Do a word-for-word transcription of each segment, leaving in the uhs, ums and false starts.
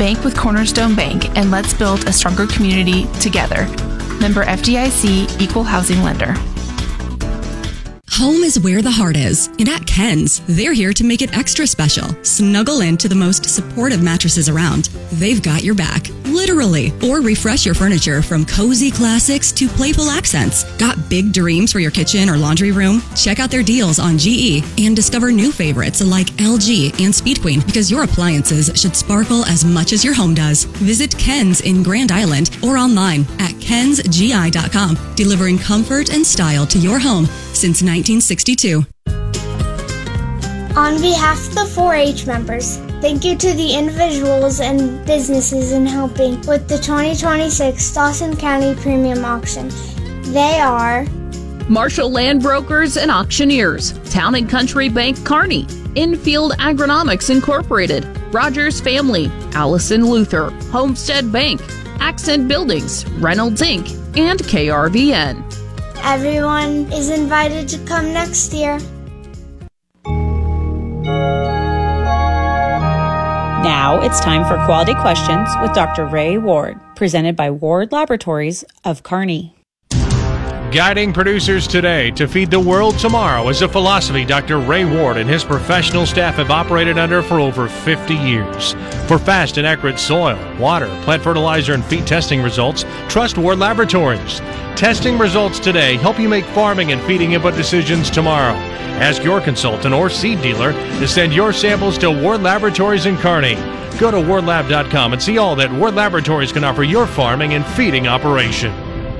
Bank with Cornerstone Bank, and let's build a stronger community together. Member F D I C, Equal Housing Lender. Home is where the heart is, and at Ken's, they're here to make it extra special. Snuggle into the most supportive mattresses around. They've got your back, literally. Or refresh your furniture from cozy classics to playful accents. Got big dreams for your kitchen or laundry room? Check out their deals on G E and discover new favorites like L G and Speed Queen, because your appliances should sparkle as much as your home does. Visit Ken's in Grand Island or online at kens g i dot com, delivering comfort and style to your home since nineteen sixty-two. On behalf of the four H members, thank you to the individuals and businesses in helping with the twenty twenty-six Dawson County Premium Auction. They are Marshall Land Brokers and Auctioneers, Town and Country Bank Kearney, Infield Agronomics Incorporated, Rogers Family, Allison Luther, Homestead Bank, Accent Buildings, Reynolds Incorporated, and K R V N. Everyone is invited to come next year. Now it's time for Quality Questions with Doctor Ray Ward, presented by Ward Laboratories of Kearney. Guiding producers today to feed the world tomorrow is a philosophy Doctor Ray Ward and his professional staff have operated under for over fifty years. For fast and accurate soil, water, plant fertilizer, and feed testing results, trust Ward Laboratories. Testing results today help you make farming and feeding input decisions tomorrow. Ask your consultant or seed dealer to send your samples to Ward Laboratories in Kearney. Go to ward lab dot com and see all that Ward Laboratories can offer your farming and feeding operation.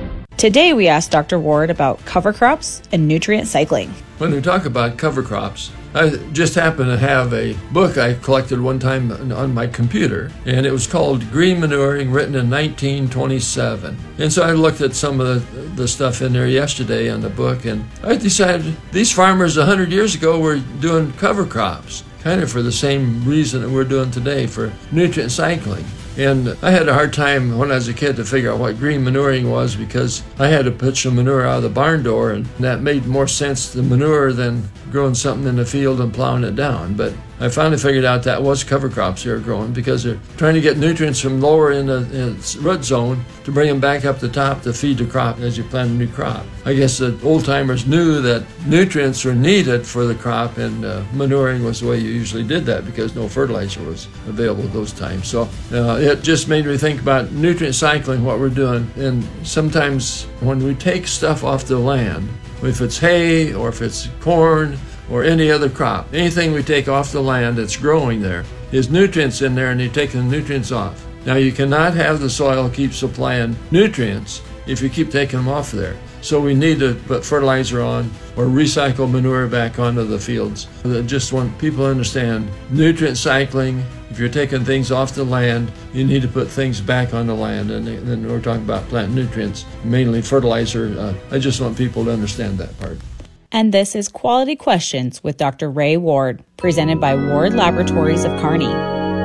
Today we asked Doctor Ward about cover crops and nutrient cycling. When we talk about cover crops, I just happen to have a book I collected one time on my computer, and it was called Green Manuring, written in nineteen twenty-seven. And so I looked at some of the, the stuff in there yesterday in the book, and I decided these farmers one hundred years ago were doing cover crops, kind of for the same reason that we're doing today, for nutrient cycling. And I had a hard time when I was a kid to figure out what green manuring was, because I had to put some manure out of the barn door, and that made more sense to manure than growing something in the field and plowing it down. But I finally figured out that was cover crops they were growing, because they're trying to get nutrients from lower in the, in the root zone to bring them back up the top to feed the crop as you plant a new crop. I guess the old timers knew that nutrients were needed for the crop, and uh, manuring was the way you usually did that, because no fertilizer was available at those times. So uh, it just made me think about nutrient cycling, what we're doing. And sometimes when we take stuff off the land, if it's hay or if it's corn or any other crop, anything we take off the land that's growing there, there's nutrients in there, and you're taking the nutrients off. Now, you cannot have the soil keep supplying nutrients if you keep taking them off there. So we need to put fertilizer on or recycle manure back onto the fields. I just want people to understand nutrient cycling. If you're taking things off the land, you need to put things back on the land. And then we're talking about plant nutrients, mainly fertilizer. Uh, I just want people to understand that part. And this is Quality Questions with Doctor Ray Ward, presented by Ward Laboratories of Kearney.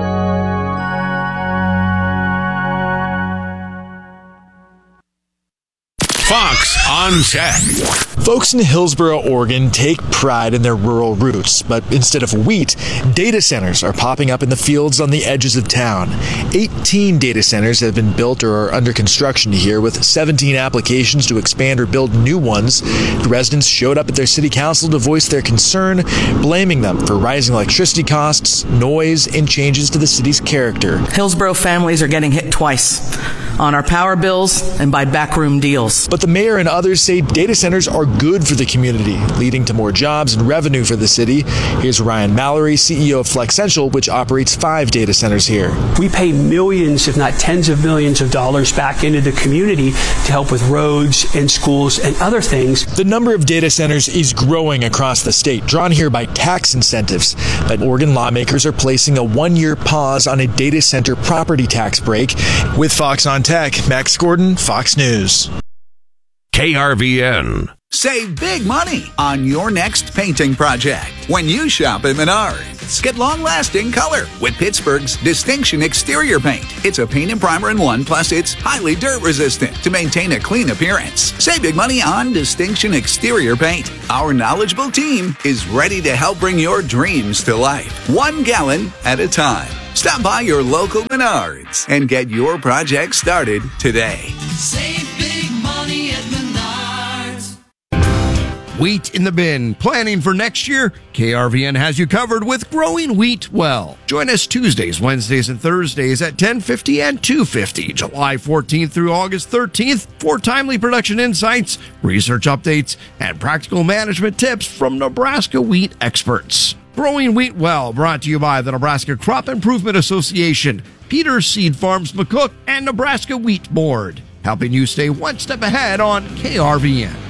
Fox on Tech. Folks in Hillsboro, Oregon take pride in their rural roots, but instead of wheat, data centers are popping up in the fields on the edges of town. eighteen data centers have been built or are under construction here, with seventeen applications to expand or build new ones. The residents showed up at their city council to voice their concern, blaming them for rising electricity costs, noise, and changes to the city's character. Hillsboro families are getting hit twice, on our power bills and by backroom deals. But the mayor and others say data centers are good for the community, leading to more jobs and revenue for the city. Here's Ryan Mallory, C E O of Flexential, which operates five data centers here. We pay millions, if not tens of millions of dollars back into the community to help with roads and schools and other things. The number of data centers is growing across the state, drawn here by tax incentives. But Oregon lawmakers are placing a one-year pause on a data center property tax break. With Fox on Tech, Max Gordon, Fox News. K R V N. Save big money on your next painting project when you shop at Menards. Get long-lasting color with Pittsburgh's Distinction Exterior Paint. It's a paint and primer in one, plus it's highly dirt-resistant to maintain a clean appearance. Save big money on Distinction Exterior Paint. Our knowledgeable team is ready to help bring your dreams to life, one gallon at a time. Stop by your local Menards and get your project started today. Save big money at Menards. Wheat in the bin. Planning for next year? K R V N has you covered with Growing Wheat Well. Join us Tuesdays, Wednesdays, and Thursdays at ten fifty and two fifty, July fourteenth through August thirteenth for timely production insights, research updates, and practical management tips from Nebraska wheat experts. Growing Wheat Well, brought to you by the Nebraska Crop Improvement Association, Peters Seed Farms McCook, and Nebraska Wheat Board, helping you stay one step ahead on K R V N.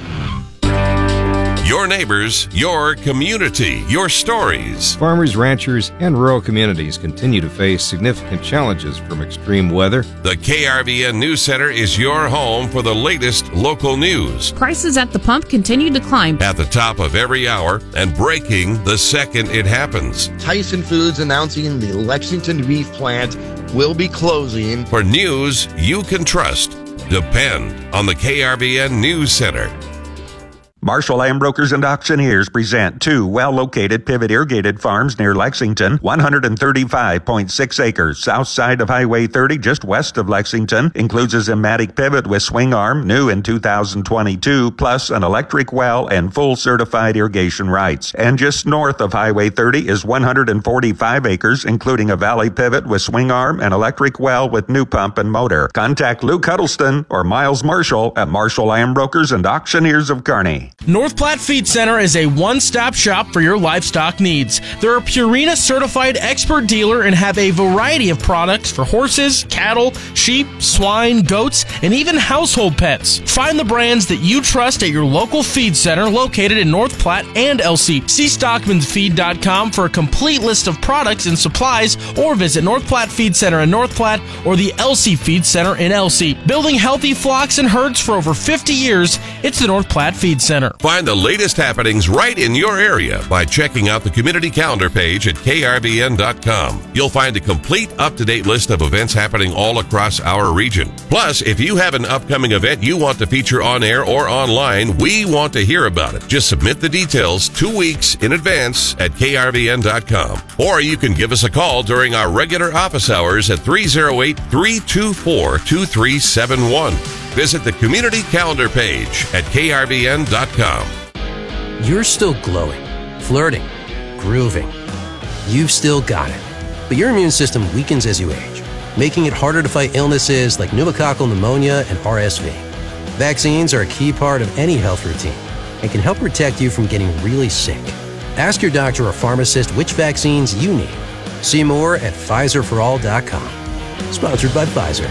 Your neighbors, your community, your stories. Farmers, ranchers, and rural communities continue to face significant challenges from extreme weather. The K R V N News Center is your home for the latest local news. Prices at the pump continue to climb. At the top of every hour and breaking the second it happens. Tyson Foods announcing the Lexington beef plant will be closing. For news you can trust, depend on the K R V N News Center. Marshall Land Brokers and Auctioneers present two well-located pivot irrigated farms near Lexington, one hundred thirty-five point six acres, south side of Highway thirty, just west of Lexington. Includes a Zimmatic pivot with swing arm, new in two thousand twenty-two, plus an electric well and full certified irrigation rights. And just north of Highway thirty is one hundred forty-five acres, including a valley pivot with swing arm and electric well with new pump and motor. Contact Luke Huddleston or Miles Marshall at Marshall Land Brokers and Auctioneers of Kearney. North Platte Feed Center is a one-stop shop for your livestock needs. They're a Purina certified expert dealer and have a variety of products for horses, cattle, sheep, swine, goats, and even household pets. Find the brands that you trust at your local feed center located in North Platte and L C. See stockmans feed dot com for a complete list of products and supplies, or visit North Platte Feed Center in North Platte or the L C Feed Center in L C. Building healthy flocks and herds for over fifty years, it's the North Platte Feed Center. Find the latest happenings right in your area by checking out the community calendar page at K R V N dot com. You'll find a complete up-to-date list of events happening all across our region. Plus, if you have an upcoming event you want to feature on air or online, we want to hear about it. Just submit the details two weeks in advance at K R V N dot com. Or you can give us a call during our regular office hours at three oh eight, three two four, two three seven one. Visit the community calendar page at K R V N dot com. You're still glowing, flirting, grooving. You've still got it. But your immune system weakens as you age, making it harder to fight illnesses like pneumococcal pneumonia and R S V. Vaccines are a key part of any health routine and can help protect you from getting really sick. Ask your doctor or pharmacist which vaccines you need. See more at Pfizer for all dot com. Sponsored by Pfizer.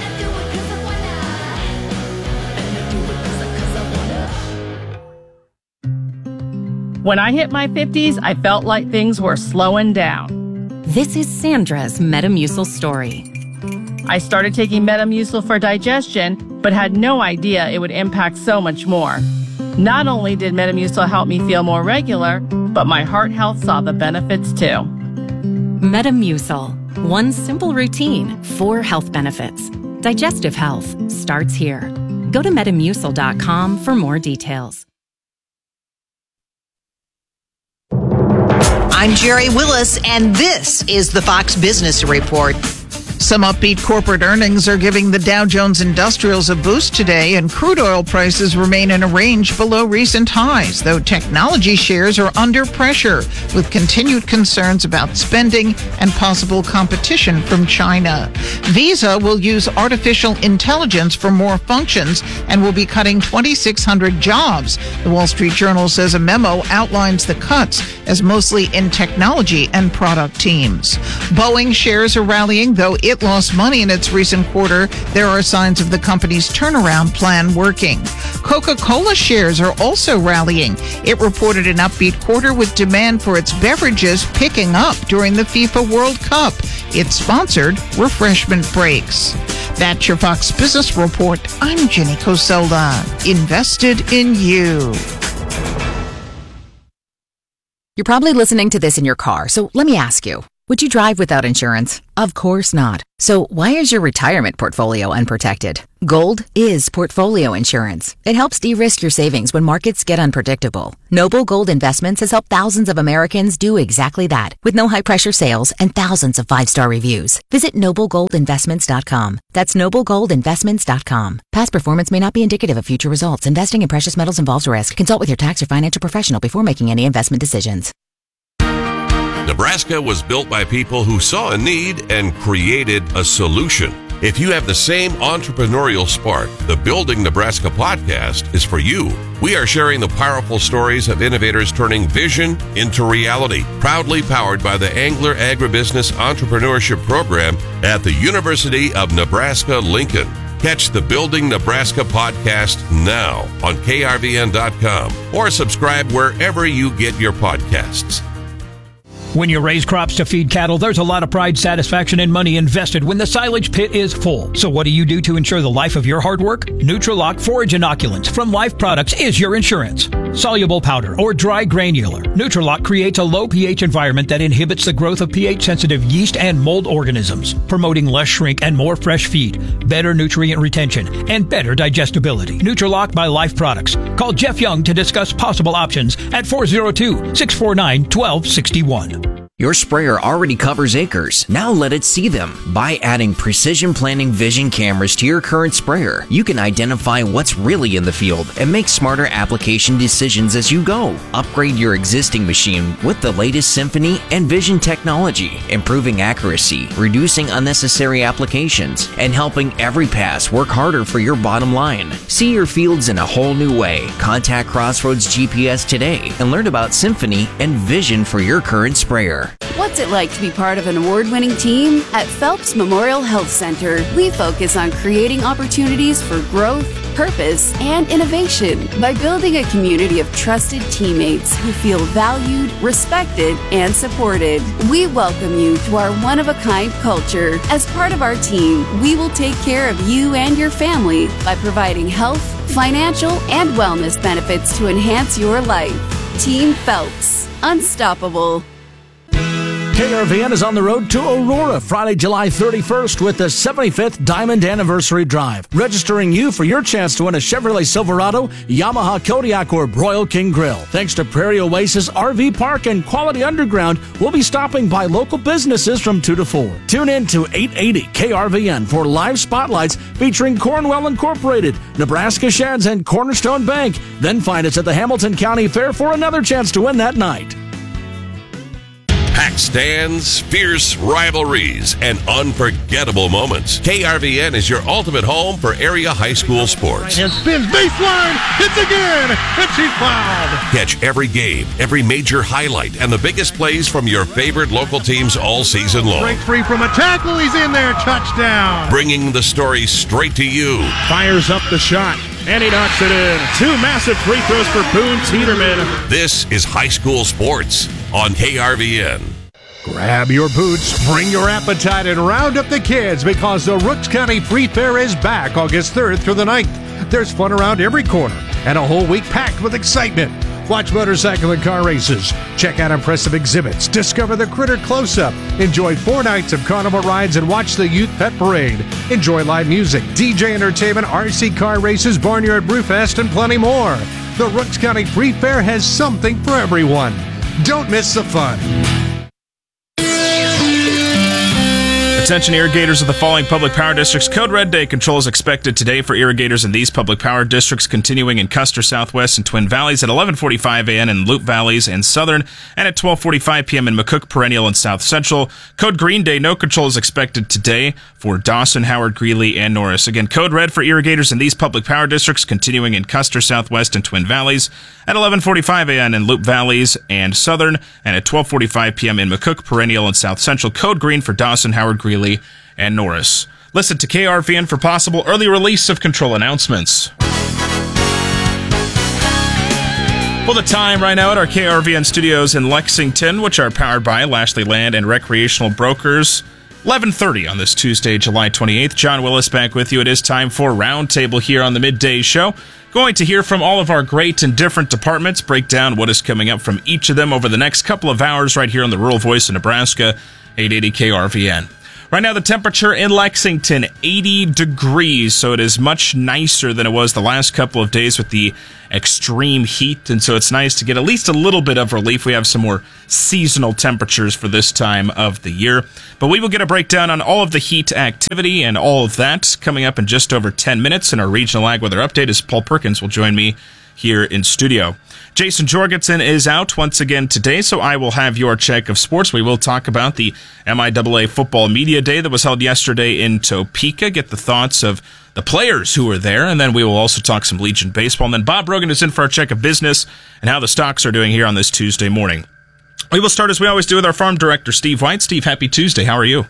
When I hit my fifties, I felt like things were slowing down. This is Sandra's Metamucil story. I started taking Metamucil for digestion, but had no idea it would impact so much more. Not only did Metamucil help me feel more regular, but my heart health saw the benefits too. Metamucil. One simple routine, four health benefits. Digestive health starts here. Go to metamucil dot com for more details. I'm Jerry Willis, and this is the Fox Business Report. Some upbeat corporate earnings are giving the Dow Jones Industrials a boost today, and crude oil prices remain in a range below recent highs, though technology shares are under pressure, with continued concerns about spending and possible competition from China. Visa will use artificial intelligence for more functions and will be cutting twenty-six hundred jobs. The Wall Street Journal says a memo outlines the cuts as mostly in technology and product teams. Boeing shares are rallying, though it lost money in its recent quarter. There are signs of the company's turnaround plan working. Coca-Cola shares are also rallying. It reported an upbeat quarter with demand for its beverages picking up during the FIFA World Cup. It sponsored refreshment breaks. That's your Fox Business Report. I'm Jenny Coselda. Invested in you. You're probably listening to this in your car, so let me ask you. Would you drive without insurance? Of course not. So why is your retirement portfolio unprotected? Gold is portfolio insurance. It helps de-risk your savings when markets get unpredictable. Noble Gold Investments has helped thousands of Americans do exactly that, with no high-pressure sales and thousands of five-star reviews. Visit noble gold investments dot com. That's noble gold investments dot com. Past performance may not be indicative of future results. Investing in precious metals involves risk. Consult with your tax or financial professional before making any investment decisions. Nebraska was built by people who saw a need and created a solution. If you have the same entrepreneurial spark, the Building Nebraska podcast is for you. We are sharing the powerful stories of innovators turning vision into reality. Proudly powered by the Angler Agribusiness Entrepreneurship Program at the University of Nebraska-Lincoln. Catch the Building Nebraska podcast now on K R V N dot com or subscribe wherever you get your podcasts. When you raise crops to feed cattle, there's a lot of pride, satisfaction, and money invested when the silage pit is full. So what do you do to ensure the life of your hard work? Nutrilock Forage Inoculants from Life Products is your insurance. Soluble powder or dry granular, Nutrilock creates a low pH environment that inhibits the growth of pH-sensitive yeast and mold organisms, promoting less shrink and more fresh feed, better nutrient retention, and better digestibility. Nutrilock by Life Products. Call Jeff Young to discuss possible options at four oh two, six four nine, one two six one. Your sprayer already covers acres. Now let it see them. By adding Precision Planning Vision cameras to your current sprayer, you can identify what's really in the field and make smarter application decisions as you go. Upgrade your existing machine with the latest Symphony and Vision technology, improving accuracy, reducing unnecessary applications, and helping every pass work harder for your bottom line. See your fields in a whole new way. Contact Crossroads G P S today and learn about Symphony and Vision for your current sprayer. What's it like to be part of an award-winning team? At Phelps Memorial Health Center, we focus on creating opportunities for growth, purpose, and innovation by building a community of trusted teammates who feel valued, respected, and supported. We welcome you to our one-of-a-kind culture. As part of our team, we will take care of you and your family by providing health, financial, and wellness benefits to enhance your life. Team Phelps. Unstoppable. K R V N is on the road to Aurora Friday, July thirty-first with the seventy-fifth Diamond Anniversary Drive, registering you for your chance to win a Chevrolet Silverado, Yamaha Kodiak, or Broil King Grill. Thanks to Prairie Oasis R V Park and Quality Underground, we'll be stopping by local businesses from two to four. Tune in to eight eighty K R V N for live spotlights featuring Cornwell Incorporated, Nebraska Sheds, and Cornerstone Bank. Then find us at the Hamilton County Fair for another chance to win that night. Packed stands, fierce rivalries, and unforgettable moments. K R V N is your ultimate home for area high school sports. And spins baseline, hits again, and she's fouled. Catch every game, every major highlight, and the biggest plays from your favorite local teams all season long. Breaks free from a tackle, he's in there, touchdown. Bringing the story straight to you. Fires up the shot, and he knocks it in. Two massive free throws for Boone Teeterman. This is high school sports on K R V N. Grab your boots, bring your appetite, and round up the kids because the Rooks County Free Fair is back August third through the ninth. There's fun around every corner and a whole week packed with excitement. Watch motorcycle and car races, check out impressive exhibits, discover the Critter Close-Up, enjoy four nights of carnival rides, and watch the Youth Pet Parade. Enjoy live music, D J entertainment, R C car races, Barnyard Brewfest, and plenty more. The Rooks County Free Fair has something for everyone. Don't miss the fun. Attention irrigators of the following public power districts. Code Red Day control is expected today for irrigators in these public power districts, continuing in Custer Southwest and Twin Valleys at eleven forty-five a.m. in Loup Valleys and Southern, and at twelve forty-five p.m. in McCook, Perennial, and South Central. Code Green Day, no control is expected today for Dawson, Howard, Greeley, and Norris. Again, Code Red for irrigators in these public power districts, continuing in Custer Southwest and Twin Valleys at eleven forty-five a.m. in Loup Valleys and Southern, and at twelve forty-five p.m. in McCook, Perennial, and South Central. Code Green for Dawson, Howard, Greeley, and Norris. Listen to K R V N for possible early release of control announcements. Well, the time right now at our K R V N studios in Lexington, which are powered by Lashley Land and Recreational Brokers. eleven thirty on this Tuesday, July twenty-eighth. John Willis back with you. It is time for Roundtable here on the Midday Show. Going to hear from all of our great and different departments, break down what is coming up from each of them over the next couple of hours right here on the Rural Voice of Nebraska, eight eighty K R V N. Right now, the temperature in Lexington, eighty degrees, so it is much nicer than it was the last couple of days with the extreme heat, and so it's nice to get at least a little bit of relief. We have some more seasonal temperatures for this time of the year, but we will get a breakdown on all of the heat activity and all of that coming up in just over ten minutes, and our regional ag weather update as Paul Perkins will join me here in studio. Jason Jorgensen is out once again today, so I will have your check of sports. We will talk about the M I A A Football Media Day that was held yesterday in Topeka, get the thoughts of the players who were there, and then we will also talk some Legion baseball. And then Bob Rogan is in for our check of business and how the stocks are doing here on this Tuesday morning. We will start as we always do with our farm director, Steve White. Steve, happy Tuesday. How are you?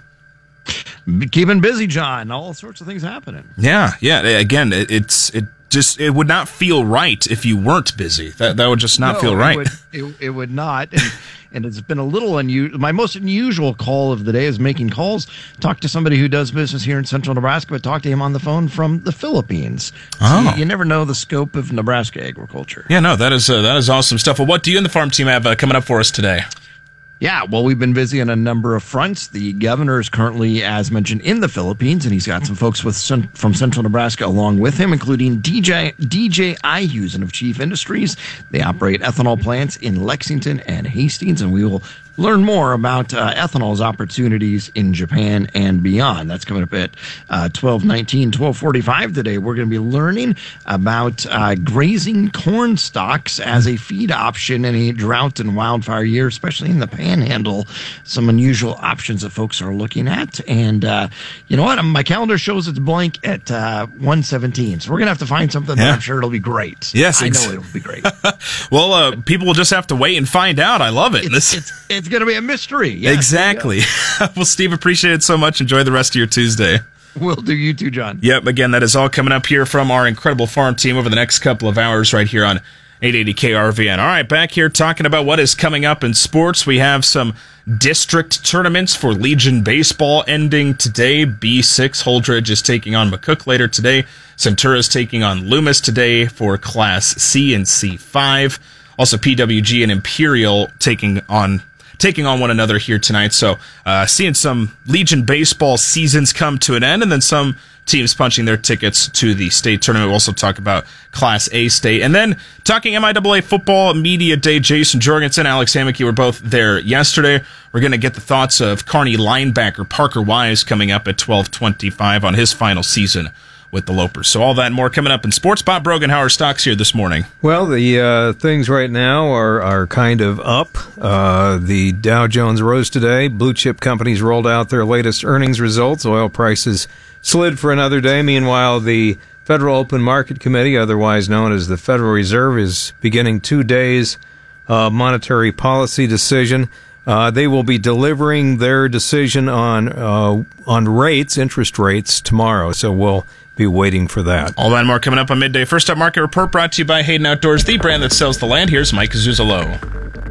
Keeping busy, John. All sorts of things happening. Yeah, yeah. Again, it, it's it just it would not feel right if you weren't busy. That that would just not no, feel right. It would, it, it would not. And, and it's been a little unusual. My most unusual call of the day is making calls. Talk to somebody who does business here in central Nebraska, but talk to him on the phone from the Philippines. Oh. So you, you never know the scope of Nebraska agriculture. Yeah, no, that is uh, that is awesome stuff. Well, what do you and the farm team have uh, coming up for us today? Yeah, well, we've been busy on a number of fronts. The governor is currently, as mentioned, in the Philippines, and he's got some folks with from central Nebraska along with him, including D J D J Ihusen of Chief Industries. They operate ethanol plants in Lexington and Hastings, and we will learn more about uh, ethanol's opportunities in Japan and beyond. That's coming up at uh, twelve nineteen, twelve forty-five today. We're going to be learning about uh, grazing corn stalks as a feed option in a drought and wildfire year, especially in the Panhandle. Some unusual options that folks are looking at. And uh, you know what? My calendar shows it's blank at uh, one seventeen. So we're going to have to find something Yeah. that I'm sure it'll be great. Yes, I ex- know it'll be great. Well, uh, people will just have to wait and find out. I love it. It's, This it's, it's going to be a mystery. Yes, exactly. Well, Steve, appreciate it so much. Enjoy the rest of your Tuesday. We'll do. You too, John. Yep. Again, that is all coming up here from our incredible farm team over the next couple of hours right here on eight eighty K R V N. All right, back here talking about what is coming up in sports. We have some district tournaments for Legion baseball ending today. B six Holdridge is taking on McCook later today. Centura is taking on Loomis today for Class C and C five. Also, P W G and Imperial taking on taking on one another here tonight. So, uh, seeing some Legion baseball seasons come to an end, and then some teams punching their tickets to the state tournament. We'll also talk about Class A state. And then talking M I A A Football Media Day, Jason Jorgensen, Alex Hammocky were both there yesterday. We're going to get the thoughts of Kearney linebacker Parker Wise coming up at twelve twenty-five on his final season with the Lopers. So all that and more coming up in sports. Bob Brogan, how are stocks here this morning? Well, the uh, things right now are, are kind of up. Uh, the Dow Jones rose today. Blue chip companies rolled out their latest earnings results. Oil prices slid for another day. Meanwhile, the Federal Open Market Committee, otherwise known as the Federal Reserve, is beginning two days uh, monetary policy decision. Uh, they will be delivering their decision on uh, on rates, interest rates, tomorrow. So we'll be waiting for that. All that and more coming up on Midday. First up, Market Report brought to you by Hayden Outdoors, the brand that sells the land. Here's Mike Zuzalo.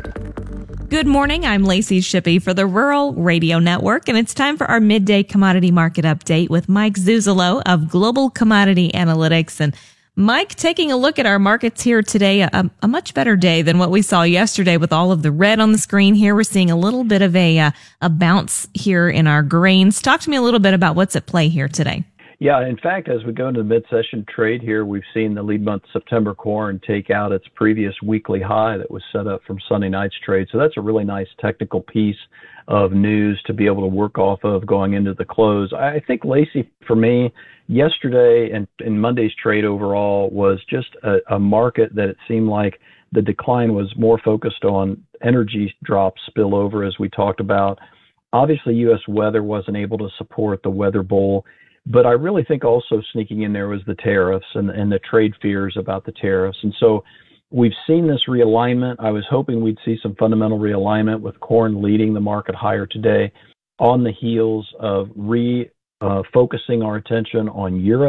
Good morning. I'm Lacey Shippey for the Rural Radio Network, and it's time for our midday commodity market update with Mike Zuzalo of Global Commodity Analytics. And Mike, taking a look at our markets here today, a, a much better day than what we saw yesterday with all of the red on the screen here. We're seeing a little bit of a, uh, a bounce here in our grains. Talk to me a little bit about what's at play here today. Yeah, in fact, as we go into the mid-session trade here, we've seen the lead month September corn take out its previous weekly high that was set up from Sunday night's trade. So that's a really nice technical piece of news to be able to work off of going into the close. I think, Lacey, for me, yesterday and, and Monday's trade overall was just a, a market that it seemed like the decline was more focused on energy drop spillover, as we talked about. Obviously, U S weather wasn't able to support the weather bowl. But I really think also sneaking in there was the tariffs and, and the trade fears about the tariffs. And so we've seen this realignment. I was hoping we'd see some fundamental realignment with corn leading the market higher today on the heels of re uh, focusing our attention on Europe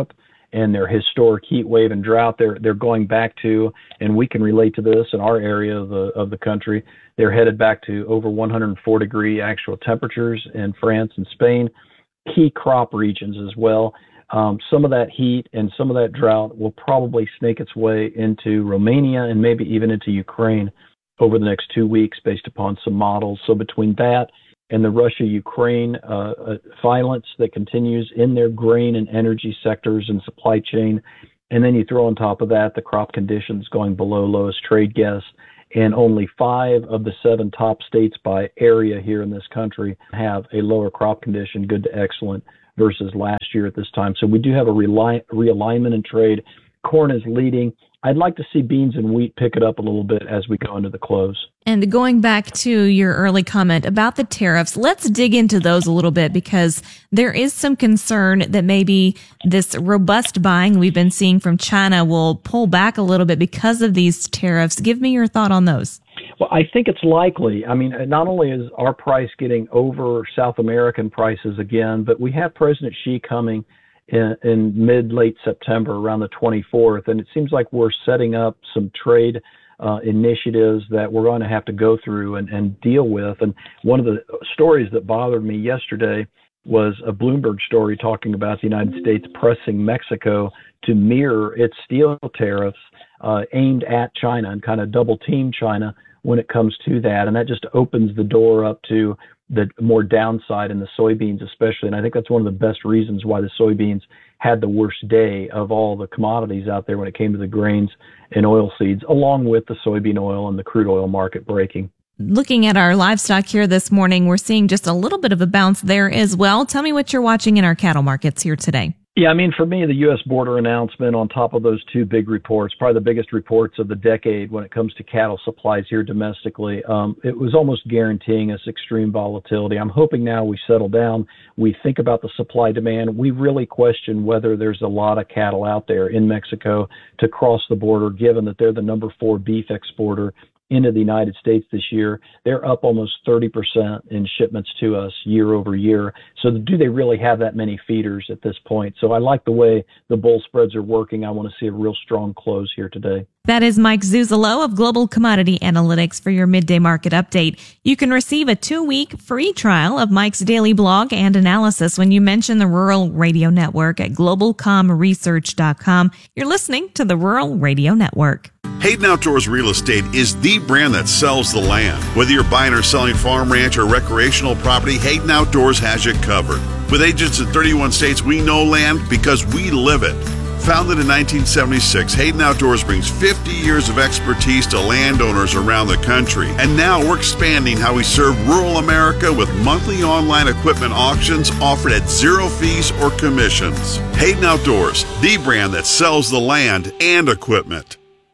and their historic heat wave and drought, they're they're going back to, and we can relate to this in our area of the of the country. They're headed back to over one hundred four degree actual temperatures in France and Spain, key crop regions as well. Um, some of that heat and some of that drought will probably snake its way into Romania and maybe even into Ukraine over the next two weeks based upon some models. So between that and the Russia-Ukraine uh, uh, violence that continues in their grain and energy sectors and supply chain, and then you throw on top of that the crop conditions going below lowest trade guess, and only five of the seven top states by area here in this country have a lower crop condition, good to excellent, versus last year at this time. So we do have a reali- realignment in trade. Corn is leading. I'd like to see beans and wheat pick it up a little bit as we go into the close. And going back to your early comment about the tariffs, let's dig into those a little bit, because there is some concern that maybe this robust buying we've been seeing from China will pull back a little bit because of these tariffs. Give me your thought on those. Well, I think it's likely. I mean, not only is our price getting over South American prices again, but we have President Xi coming in, in mid-late September, around the twenty-fourth, and it seems like we're setting up some trade uh, initiatives that we're going to have to go through and, and deal with. And one of the stories that bothered me yesterday was a Bloomberg story talking about the United States pressing Mexico to mirror its steel tariffs uh, aimed at China and kind of double-team China when it comes to that. And that just opens the door up to the more downside in the soybeans especially. And I think that's one of the best reasons why the soybeans had the worst day of all the commodities out there when it came to the grains and oil seeds, along with the soybean oil and the crude oil market breaking. Looking at our livestock here this morning, we're seeing just a little bit of a bounce there as well. Tell me what you're watching in our cattle markets here today. Yeah, I mean, for me, the U S border announcement on top of those two big reports, probably the biggest reports of the decade when it comes to cattle supplies here domestically, um, it was almost guaranteeing us extreme volatility. I'm hoping now we settle down, we think about the supply demand. We really question whether there's a lot of cattle out there in Mexico to cross the border, given that they're the number four beef exporter into the United States this year. They're up almost thirty percent in shipments to us year over year. So do they really have that many feeders at this point? So I like the way the bull spreads are working. I want to see a real strong close here today. That is Mike Zuzolo of Global Commodity Analytics for your midday market update. You can receive a two-week free trial of Mike's daily blog and analysis when you mention the Rural Radio Network at global com research dot com. You're listening to the Rural Radio Network. Hayden Outdoors Real Estate is the brand that sells the land. Whether you're buying or selling farm, ranch, or recreational property, Hayden Outdoors has you covered. With agents in thirty-one states, we know land because we live it. Founded in nineteen seventy-six, Hayden Outdoors brings fifty years of expertise to landowners around the country. And now we're expanding how we serve rural America with monthly online equipment auctions offered at zero fees or commissions. Hayden Outdoors, the brand that sells the land and equipment.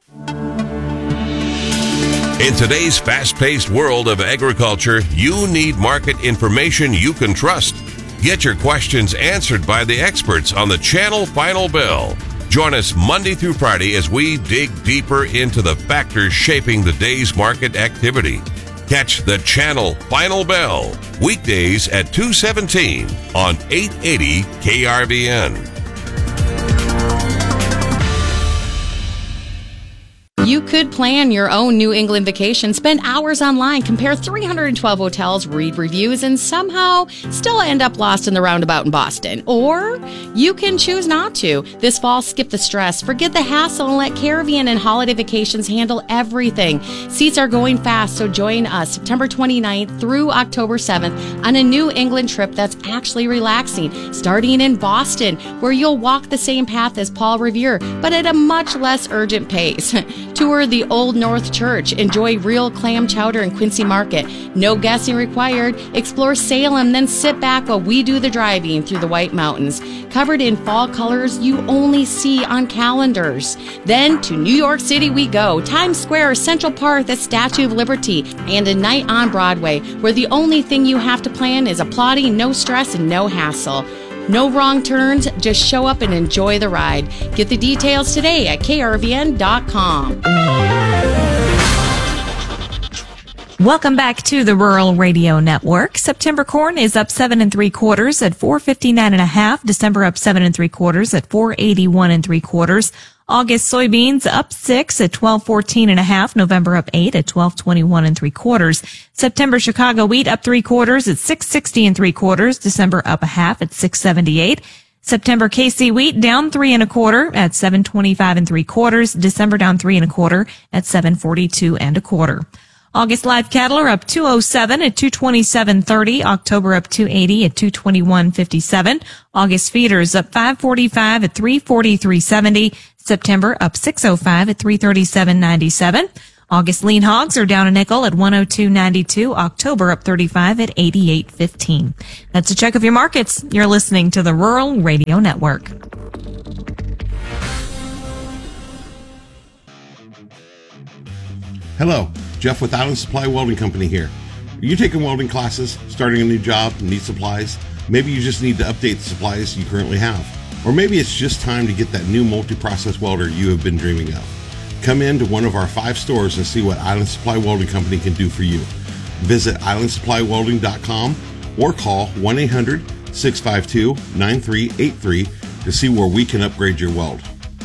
In today's fast-paced world of agriculture, you need market information you can trust. Get your questions answered by the experts on the Channel Final Bell. Join us Monday through Friday as we dig deeper into the factors shaping the day's market activity. Catch the Channel Final Bell weekdays at two seventeen on eight eighty K R V N. You could plan your own New England vacation, spend hours online, compare three hundred twelve hotels, read reviews, and somehow still end up lost in the roundabout in Boston. Or you can choose not to. This fall, skip the stress, forget the hassle, and let Caribbean and Holiday Vacations handle everything. Seats are going fast, so join us September twenty-ninth through October seventh on a New England trip that's actually relaxing, starting in Boston, where you'll walk the same path as Paul Revere, but at a much less urgent pace. Tour the Old North Church. Enjoy real clam chowder in Quincy Market. No guessing required. Explore Salem, then sit back while we do the driving through the White Mountains. Covered in fall colors you only see on calendars. Then to New York City we go. Times Square, Central Park, the Statue of Liberty, and a night on Broadway, where the only thing you have to plan is applauding, no stress, and no hassle. No wrong turns, just show up and enjoy the ride. Get the details today at K R V N dot com. Welcome back to the Rural Radio Network. September corn is up seven and three quarters at four fifty-nine and a half. December up seven and three quarters at four eighty-one and three quarters. August soybeans up six at twelve fourteen and a half. November up eight at twelve twenty-one and three quarters. September Chicago wheat up three quarters at six sixty and three quarters. December up a half at six seventy-eight. September K C wheat down three and a quarter at seven twenty-five and three quarters. December down three and a quarter at seven forty-two and a quarter. August live cattle are up two oh seven at two twenty-seven thirty. October up two eighty at two twenty-one fifty-seven. August feeders up five forty-five at three forty-three seventy. September up six oh five at three thirty-seven ninety-seven. August lean hogs are down a nickel at one oh two ninety-two. October up thirty-five at eighty-eight fifteen. That's a check of your markets. You're listening to the Rural Radio Network. Hello, Jeff with Island Supply Welding Company here. Are you taking welding classes, starting a new job, need supplies? Maybe you just need to update the supplies you currently have. Or maybe it's just time to get that new multi-process welder you have been dreaming of. Come into one of our five stores and see what Island Supply Welding Company can do for you. Visit island supply welding dot com or call one eight hundred, six five two, nine three eight three to see where we can upgrade your weld.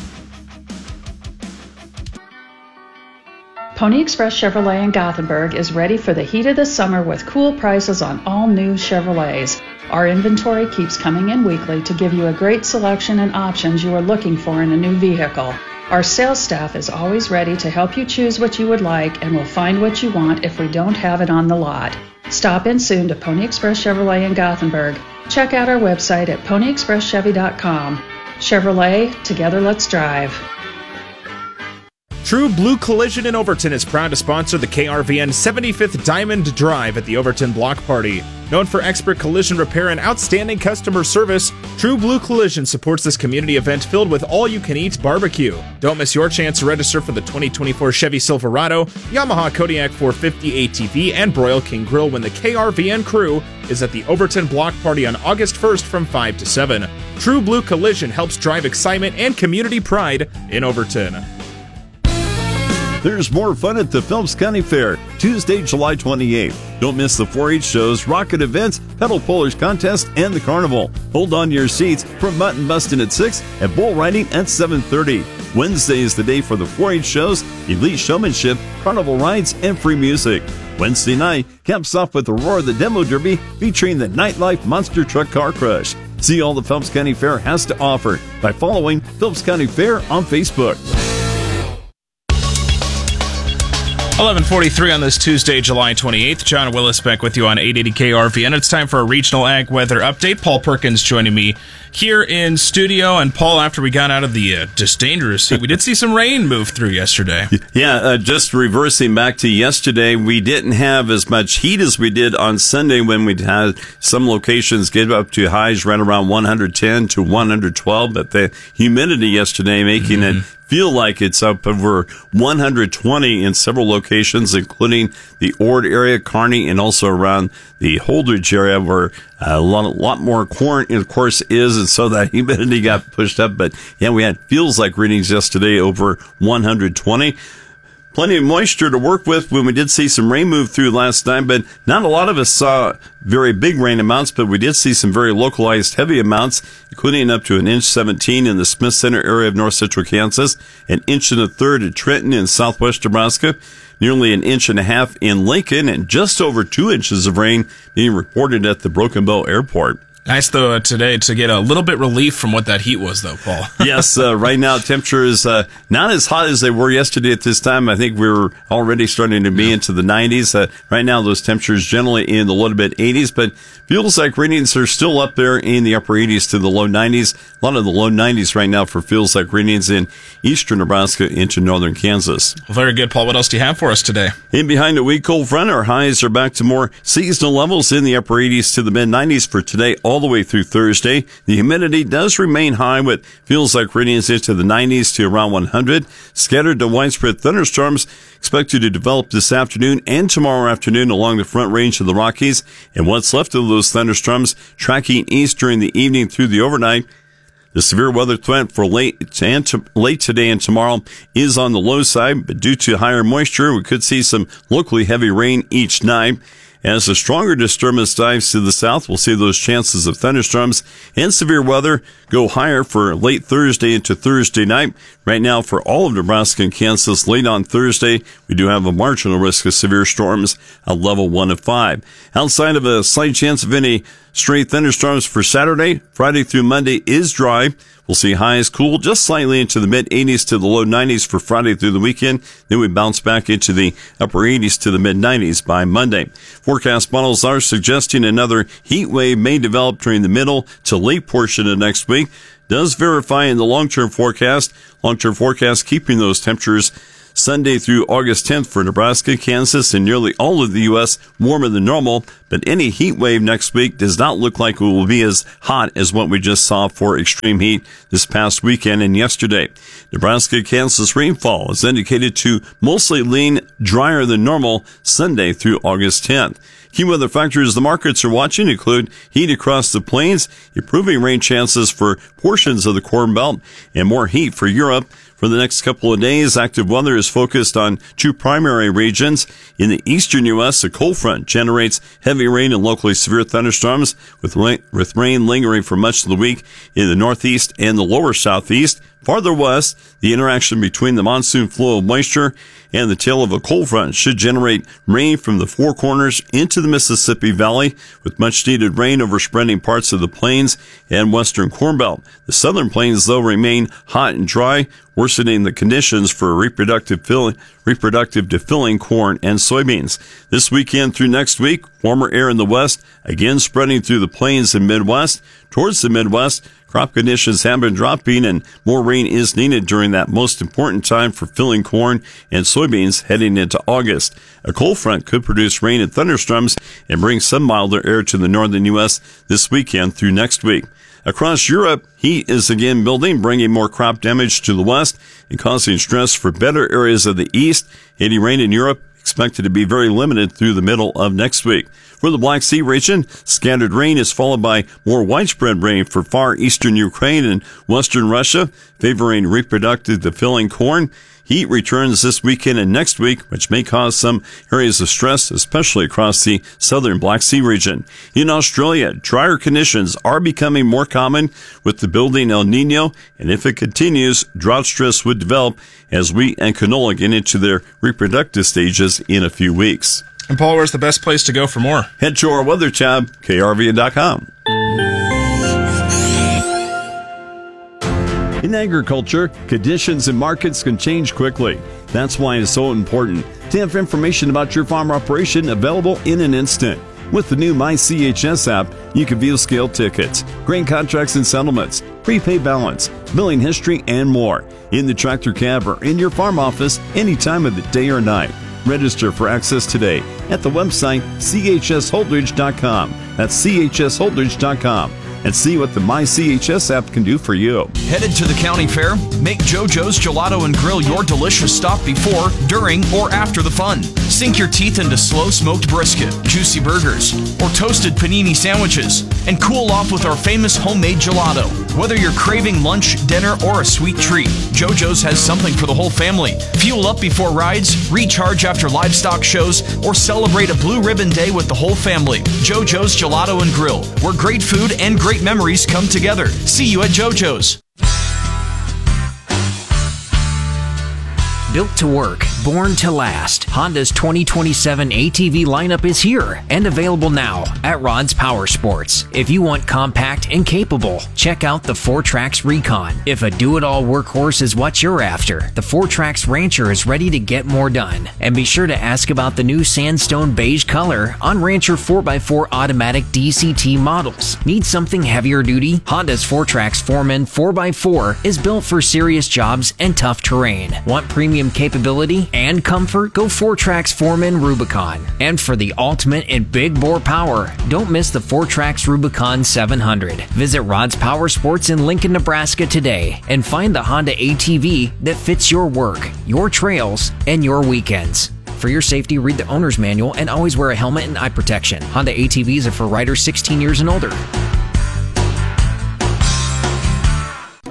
Pony Express Chevrolet in Gothenburg is ready for the heat of the summer with cool prices on all new Chevrolets. Our inventory keeps coming in weekly to give you a great selection and options you are looking for in a new vehicle. Our sales staff is always ready to help you choose what you would like and will find what you want if we don't have it on the lot. Stop in soon to Pony Express Chevrolet in Gothenburg. Check out our website at pony express chevy dot com. Chevrolet, together let's drive. True Blue Collision in Overton is proud to sponsor the K R V N seventy-fifth Diamond Drive at the Overton Block Party. Known for expert collision repair and outstanding customer service, True Blue Collision supports this community event filled with all-you-can-eat barbecue. Don't miss your chance to register for the twenty twenty-four Chevy Silverado, Yamaha Kodiak four fifty A T V, and Broil King Grill when the K R V N crew is at the Overton Block Party on August first from five to seven. True Blue Collision helps drive excitement and community pride in Overton. There's more fun at the Phelps County Fair, Tuesday, July twenty-eighth. Don't miss the four H shows, rocket events, pedal pullers contest, and the carnival. Hold on to your seats for mutton busting at six and bull riding at seven thirty. Wednesday is the day for the four H shows, elite showmanship, carnival rides, and free music. Wednesday night caps off with Aurora the Demo Derby featuring the Nightlife Monster Truck Car Crush. See all the Phelps County Fair has to offer by following Phelps County Fair on Facebook. eleven forty-three on this Tuesday, July twenty-eighth. John Willis back with you on eight eighty K R V N. It's time for a regional ag weather update. Paul Perkins joining me here in studio. And Paul, after we got out of the uh, just dangerous heat, we did see some rain move through yesterday. Yeah, uh, just reversing back to yesterday, we didn't have as much heat as we did on Sunday when we had some locations get up to highs right around one hundred ten to one hundred twelve. But the humidity yesterday making mm-hmm. it feel like it's up over one hundred twenty in several locations, including the Ord area, Kearney, and also around the Holdridge area where a lot, a lot more corn, of course, is, and so that humidity got pushed up. But yeah, we had feels like readings yesterday over one hundred twenty. Plenty of moisture to work with when we did see some rain move through last night, but not a lot of us saw very big rain amounts, but we did see some very localized heavy amounts, including up to an inch seventeen in the Smith Center area of north central Kansas, an inch and a third at Trenton in southwest Nebraska, nearly an inch and a half in Lincoln, and just over two inches of rain being reported at the Broken Bow Airport. Nice, though, uh, today to get a little bit relief from what that heat was, though, Paul. Yes, uh, right now temperature is uh, not as hot as they were yesterday at this time. I think we were already starting to be yeah. into the nineties. Uh, right now, those temperatures generally in the low to mid eighties, but feels like readings are still up there in the upper eighties to the low nineties. A lot of the low nineties right now for feels like readings in eastern Nebraska into northern Kansas. Well, very good, Paul. What else do you have for us today? In behind a weak cold front, our highs are back to more seasonal levels in the upper eighties to the mid nineties for today, all the way through Thursday. The humidity does remain high with feels like readings into the nineties to around one hundred. Scattered to widespread thunderstorms expected to develop this afternoon and tomorrow afternoon along the front range of the Rockies. And what's left of those thunderstorms tracking east during the evening through the overnight. The severe weather threat for late and to, late today and tomorrow is on the low side, but due to higher moisture, we could see some locally heavy rain each night. As a stronger disturbance dives to the south, we'll see those chances of thunderstorms and severe weather go higher for late Thursday into Thursday night. Right now, for all of Nebraska and Kansas, late on Thursday, we do have a marginal risk of severe storms, a level one of five. Outside of a slight chance of any stray thunderstorms for Saturday, Friday through Monday is dry. We'll see highs cool just slightly into the mid-eighties to the low nineties for Friday through the weekend. Then we bounce back into the upper eighties to the mid-nineties by Monday. Forecast models are suggesting another heat wave may develop during the middle to late portion of next week. Does verify in the long-term forecast. Long-term forecast keeping those temperatures Sunday through August tenth for Nebraska, Kansas, and nearly all of the U S warmer than normal, but any heat wave next week does not look like it will be as hot as what we just saw for extreme heat this past weekend and yesterday. Nebraska, Kansas rainfall is indicated to mostly lean drier than normal Sunday through August tenth. Key weather factors the markets are watching include heat across the plains, improving rain chances for portions of the Corn Belt, and more heat for Europe. For the next couple of days, active weather is focused on two primary regions. In the eastern U S, a cold front generates heavy rain and locally severe thunderstorms, with rain, with rain lingering for much of the week in the northeast and the lower southeast. Farther west, the interaction between the monsoon flow of moisture and the tail of a cold front should generate rain from the Four Corners into the Mississippi Valley, with much needed rain overspreading parts of the plains and western Corn Belt. The southern plains, though, remain hot and dry, worsening the conditions for reproductive filling, reproductive defilling corn and soybeans. This weekend through next week, warmer air in the west, again spreading through the plains and Midwest. Towards the Midwest, crop conditions have been dropping and more rain is needed during that most important time for filling corn and soybeans heading into August. A cold front could produce rain and thunderstorms and bring some milder air to the northern U S this weekend through next week. Across Europe, heat is again building, bringing more crop damage to the west and causing stress for better areas of the east. Heavy rain in Europe expected to be very limited through the middle of next week. For the Black Sea region, scattered rain is followed by more widespread rain for far eastern Ukraine and western Russia, favoring reproductive defilling corn. Heat returns this weekend and next week, which may cause some areas of stress, especially across the southern Black Sea region. In Australia, drier conditions are becoming more common with the building El Nino, and if it continues, drought stress would develop as wheat and canola get into their reproductive stages in a few weeks. And Paul, where's the best place to go for more? Head to our weather tab, K R V N dot com. In agriculture, conditions and markets can change quickly. That's why it's so important to have information about your farm operation available in an instant. With the new My C H S app, you can view scale tickets, grain contracts and settlements, prepaid balance, billing history, and more in the tractor cab or in your farm office any time of the day or night. Register for access today at the website C H S Holdridge dot com. That's C H S Holdridge dot com. And see what the My C H S app can do for you. Headed to the county fair? Make JoJo's Gelato and Grill your delicious stop before, during, or after the fun. Sink your teeth into slow-smoked brisket, juicy burgers, or toasted panini sandwiches, and cool off with our famous homemade gelato. Whether you're craving lunch, dinner, or a sweet treat, JoJo's has something for the whole family. Fuel up before rides, recharge after livestock shows, or celebrate a Blue Ribbon Day with the whole family. JoJo's Gelato and Grill, where great food and great Great memories come together. See you at JoJo's. Built to work, born to last, Honda's twenty twenty-seven A T V lineup is here and available now at Rod's Power Sports. If you want compact and capable, check out the four Trax Recon. If a do-it-all workhorse is what you're after, the four Trax Rancher is ready to get more done. And be sure to ask about the new sandstone beige color on Rancher four by four automatic D C T models. Need something heavier duty? Honda's four Trax Foreman four by four is built for serious jobs and tough terrain. Want premium capability and comfort? Go four Trax Foreman Rubicon. And for the ultimate in big bore power, don't miss the four Trax Rubicon seven hundred. Visit Rod's Power Sports in Lincoln, Nebraska today and find the Honda A T V that fits your work, your trails, and your weekends. For your safety, read the owner's manual and always wear a helmet and eye protection. Honda A T Vs are for riders sixteen years and older.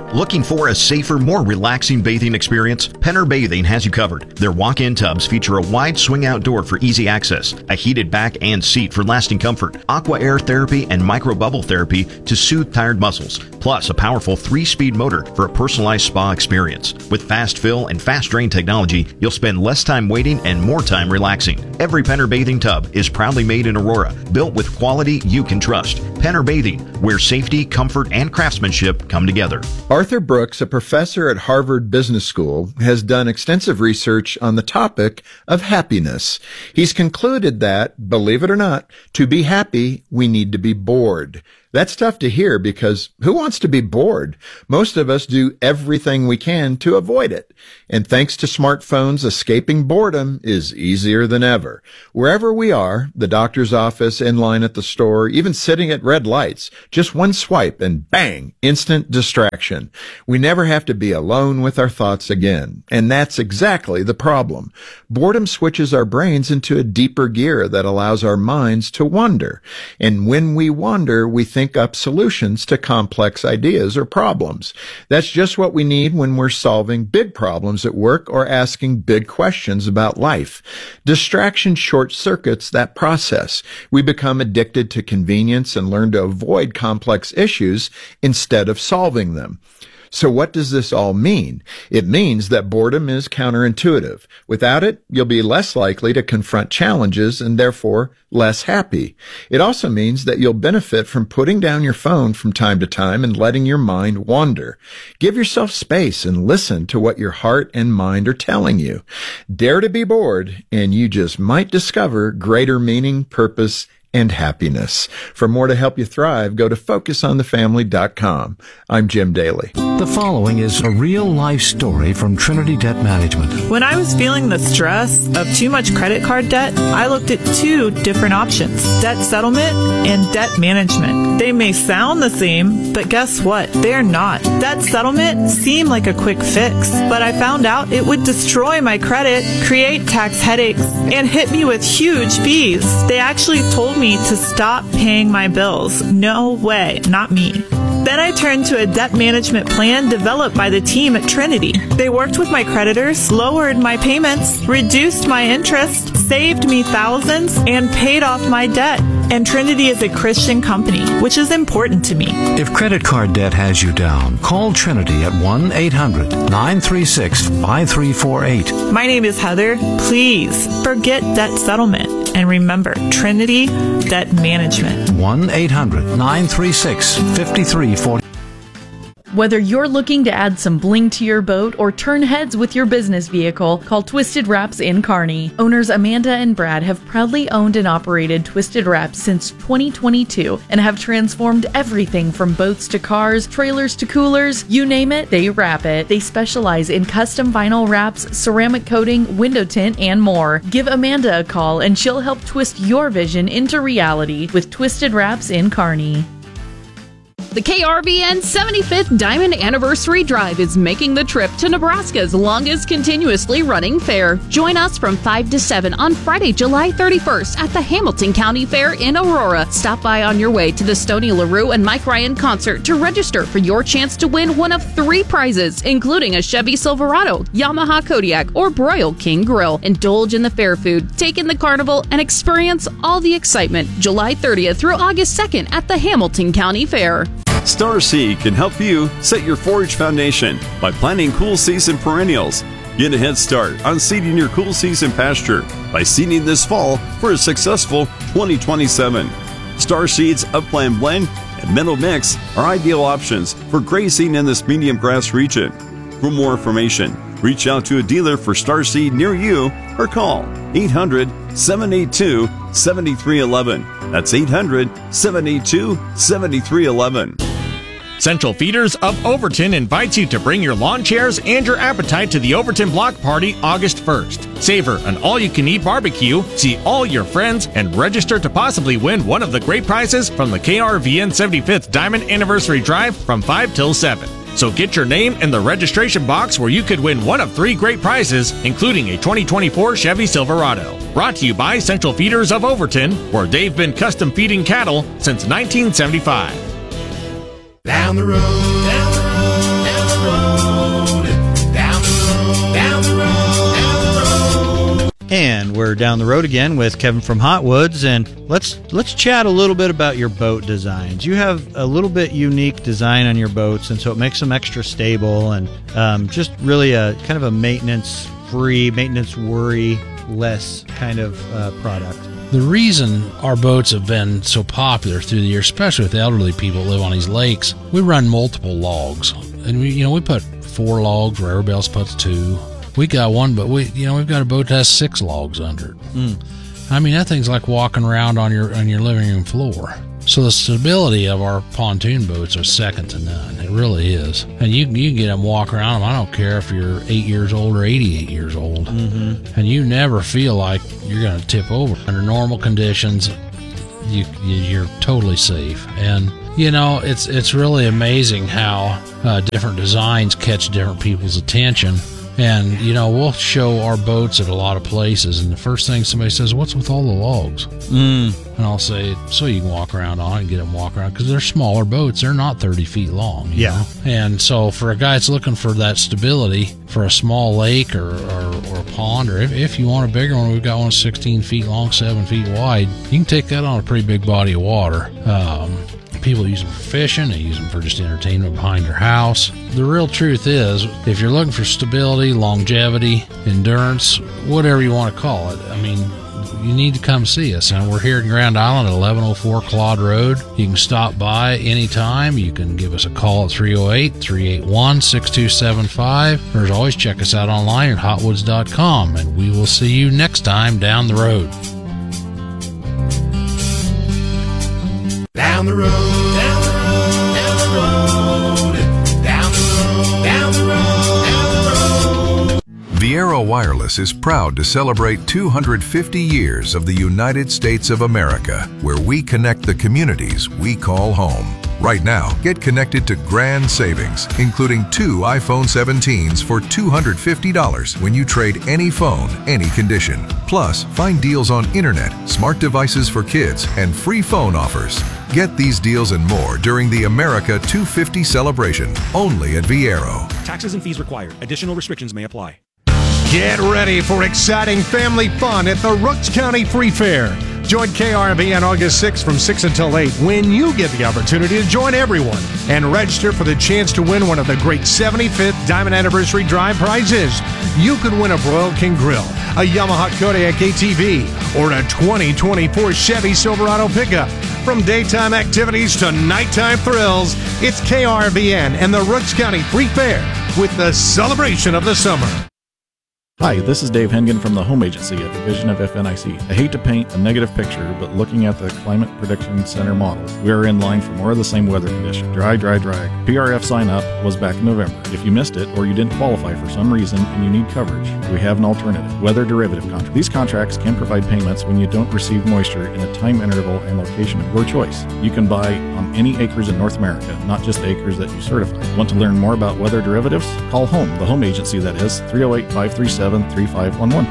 Looking for a safer, more relaxing bathing experience? Penner Bathing has you covered. Their walk-in tubs feature a wide swing out door for easy access, a heated back and seat for lasting comfort, aqua air therapy and micro bubble therapy to soothe tired muscles, plus a powerful three-speed motor for a personalized spa experience. With fast fill and fast drain technology, you'll spend less time waiting and more time relaxing. Every Penner Bathing tub is proudly made in Aurora, built with quality you can trust. Penner Bathing, where safety, comfort, and craftsmanship come together. Arthur Brooks, a professor at Harvard Business School, has done extensive research on the topic of happiness. He's concluded that, believe it or not, to be happy, we need to be bored. That's tough to hear because who wants to be bored? Most of us do everything we can to avoid it. And thanks to smartphones, escaping boredom is easier than ever. Wherever we are, the doctor's office, in line at the store, even sitting at red lights, just one swipe and bang, instant distraction. We never have to be alone with our thoughts again. And that's exactly the problem. Boredom switches our brains into a deeper gear that allows our minds to wander. And when we wander, we think think up solutions to complex ideas or problems. That's just what we need when we're solving big problems at work or asking big questions about life. Distraction short circuits that process. We become addicted to convenience and learn to avoid complex issues instead of solving them. So what does this all mean? It means that boredom is counterintuitive. Without it, you'll be less likely to confront challenges and therefore less happy. It also means that you'll benefit from putting down your phone from time to time and letting your mind wander. Give yourself space and listen to what your heart and mind are telling you. Dare to be bored, and you just might discover greater meaning, purpose, and happiness. For more to help you thrive, go to focus on the family dot com. I'm Jim Daly. The following is a real-life story from Trinity Debt Management. When I was feeling the stress of too much credit card debt, I looked at two different options: debt settlement and debt management. They may sound the same, but guess what? They're not. Debt settlement seemed like a quick fix, but I found out it would destroy my credit, create tax headaches, and hit me with huge fees. They actually told me to stop paying my bills. No way, not me. Then I turned to a debt management plan developed by the team at Trinity. They worked with my creditors, lowered my payments, reduced my interest, saved me thousands, and paid off my debt. And Trinity is a Christian company, which is important to me. If credit card debt has you down, call Trinity at one eight hundred nine three six five three four eight. My name is Heather. Please forget debt settlement. And remember, Trinity Debt Management. one eight hundred nine three six five three four eight. Whether you're looking to add some bling to your boat or turn heads with your business vehicle, call Twisted Wraps in Kearney. Owners Amanda and Brad have proudly owned and operated Twisted Wraps since twenty twenty-two and have transformed everything from boats to cars, trailers to coolers. You name it, they wrap it. They specialize in custom vinyl wraps, ceramic coating, window tint, and more. Give Amanda a call and she'll help twist your vision into reality with Twisted Wraps in Kearney. The K R V N seventy-fifth Diamond Anniversary Drive is making the trip to Nebraska's longest continuously running fair. Join us from five to seven on Friday, July thirty-first at the Hamilton County Fair in Aurora. Stop by on your way to the Stoney LaRue and Mike Ryan concert to register for your chance to win one of three prizes, including a Chevy Silverado, Yamaha Kodiak, or Broil King Grill. Indulge in the fair food, take in the carnival, and experience all the excitement July thirtieth through August second at the Hamilton County Fair. Starseed can help you set your forage foundation by planting cool season perennials. Get a head start on seeding your cool season pasture by seeding this fall for a successful twenty twenty-seven. Starseed's Upland Blend and Meadow Mix are ideal options for grazing in this medium grass region. For more information, reach out to a dealer for Starseed near you or call eight hundred seven eight two seven three one one. That's eight hundred seven eight two seven three one one. Central Feeders of Overton invites you to bring your lawn chairs and your appetite to the Overton Block Party August first. Savor an all-you-can-eat barbecue, see all your friends, and register to possibly win one of the great prizes from the K R V N seventy-fifth Diamond Anniversary Drive from five till seven. So get your name in the registration box where you could win one of three great prizes, including a twenty twenty-four Chevy Silverado. Brought to you by Central Feeders of Overton, where they've been custom feeding cattle since nineteen seventy-five. Down the road, down the road, down down the road again with Kevin from Hot Woods, and let's let's chat a little bit about your boat designs. You have a little bit unique design on your boats, and so it makes them extra stable and um, just really a kind of a maintenance-free, maintenance worry-less kind of uh, product. The reason our boats have been so popular through the years, especially with elderly people that live on these lakes, we run multiple logs, and we, you know, we put four logs where everybody else puts two. We got one, but we, you know, we've got a boat that has six logs under it. Mm. I mean, that thing's like walking around on your on your living room floor. So the stability of our pontoon boats are second to none. It really is. And you, you can get them walk around them. I don't care if you're eight years old or eighty-eight years old. Mm-hmm. And you never feel like you're going to tip over. Under normal conditions, you, you're totally safe. And, you know, it's, it's really amazing how uh, different designs catch different people's attention. And, you know, we'll show our boats at a lot of places, and the first thing somebody says, what's with all the logs? Mm. And I'll say, so you can walk around on it and get them walk around, because they're smaller boats. They're not thirty feet long. You yeah. know? And so for a guy that's looking for that stability for a small lake or, or, or a pond, or if, if you want a bigger one, we've got one sixteen feet long, seven feet wide. You can take that on a pretty big body of water. Um, People use them for fishing, they use them for just entertainment behind their house. The real truth is, if you're looking for stability, longevity, endurance, whatever you want to call it, I mean, you need to come see us. And we're here in Grand Island at eleven oh four Claude Road. You can stop by anytime. You can give us a call at three oh eight, three eight one, six two seven five. Or as always, check us out online at hotwoods dot com. And we will see you next time down the road. Down the road, down the road, down the road, down the road, down the road, down the road. Viero Wireless is proud to celebrate two hundred fifty years of the United States of America, where we connect the communities we call home. Right now, get connected to grand savings, including two iPhone seventeens for two hundred fifty dollars when you trade any phone, any condition. Plus, find deals on internet, smart devices for kids, and free phone offers. Get these deals and more during the America two fifty celebration, only at Viero. Taxes and fees required. Additional restrictions may apply. Get ready for exciting family fun at the Rooks County Free Fair. Join K R V N August sixth from six until eight when you get the opportunity to join everyone and register for the chance to win one of the great seventy-fifth Diamond Anniversary Drive prizes. You could win a Broil King Grill, a Yamaha Kodiak A T V, or a twenty twenty-four Chevy Silverado pickup. From daytime activities to nighttime thrills, it's K R V N and the Rooks County Free Fair with the celebration of the summer. Hi, this is Dave Hengen from the Home Agency, a division of F N I C. I hate to paint a negative picture, but looking at the Climate Prediction Center models, we are in line for more of the same weather condition. Dry, dry, dry. P R F sign up was back in November. If you missed it or you didn't qualify for some reason and you need coverage, we have an alternative. Weather derivative contract. These contracts can provide payments when you don't receive moisture in a time interval and location of your choice. You can buy on any acres in North America, not just the acres that you certify. Want to learn more about weather derivatives? Call HOME, the Home Agency that is, three oh eight, five three seven, three five one one.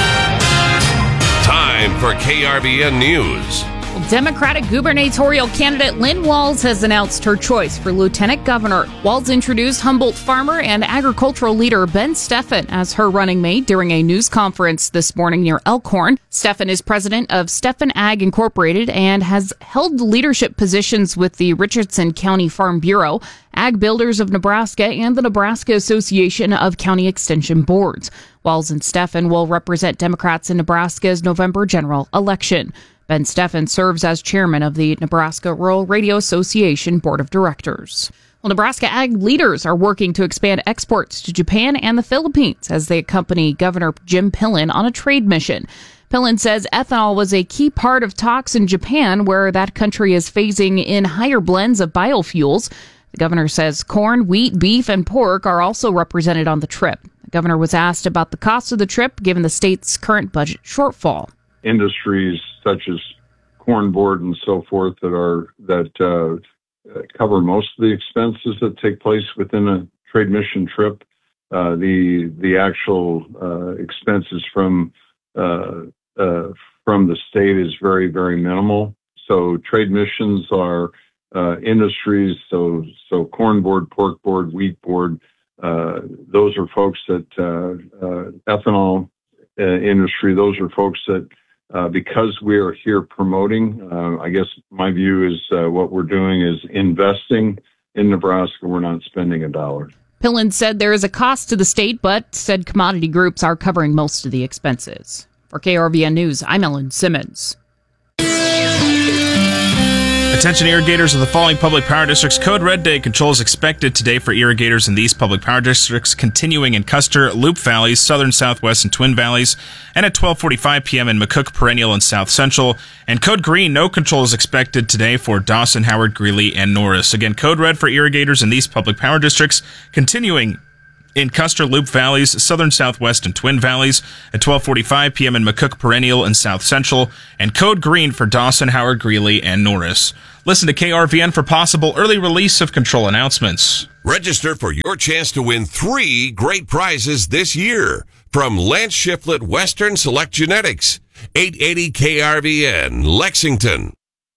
Time for K R V N News. Democratic gubernatorial candidate Lynn Walz has announced her choice for lieutenant governor. Walz introduced Humboldt farmer and agricultural leader Ben Steffen as her running mate during a news conference this morning near Elkhorn. Steffen is president of Steffen Ag Incorporated and has held leadership positions with the Richardson County Farm Bureau, Ag Builders of Nebraska, and the Nebraska Association of County Extension Boards. Walz and Steffen will represent Democrats in Nebraska's November general election. Ben Steffen serves as chairman of the Nebraska Rural Radio Association Board of Directors. Well, Nebraska ag leaders are working to expand exports to Japan and the Philippines as they accompany Governor Jim Pillen on a trade mission. Pillen says ethanol was a key part of talks in Japan, where that country is phasing in higher blends of biofuels. The governor says corn, wheat, beef, and pork are also represented on the trip. The governor was asked about the cost of the trip given the state's current budget shortfall. Industries such as corn board and so forth that are that uh, cover most of the expenses that take place within a trade mission trip. Uh, the the actual uh, expenses from uh, uh, from the state is very very minimal. So trade missions are uh, industries. So so corn board, pork board, wheat board. Uh, those are folks that uh, uh, ethanol uh, industry, those are folks that, uh, because we are here promoting, uh, I guess my view is uh, what we're doing is investing in Nebraska. We're not spending a dollar. Pillen said there is a cost to the state, but said commodity groups are covering most of the expenses. For K R V N News, I'm Ellen Simmons. Attention irrigators of the following public power districts. Code Red Day control is expected today for irrigators in these public power districts, continuing in Custer, Loup Valleys, Southern Southwest, and Twin Valleys, and at twelve forty-five p.m. in McCook, Perennial, and South Central. And Code Green, no control is expected today for Dawson, Howard, Greeley, and Norris. Again, Code Red for irrigators in these public power districts, continuing in Custer, Loup Valleys, Southern Southwest, and Twin Valleys at twelve forty-five p.m. in McCook, Perennial, and South Central, and Code Green for Dawson, Howard, Greeley, and Norris. Listen to K R V N for possible early release of control announcements. Register for your chance to win three great prizes this year from Lance Shiflett Western Select Genetics, eight eighty K R V N, Lexington.